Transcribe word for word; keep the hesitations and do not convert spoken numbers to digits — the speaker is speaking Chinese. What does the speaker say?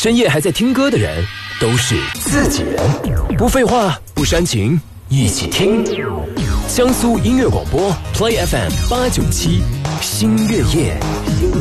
深夜还在听歌的人都是自己人。不废话，不煽情，一起听江苏音乐广播 Play F M 八九七，星月夜。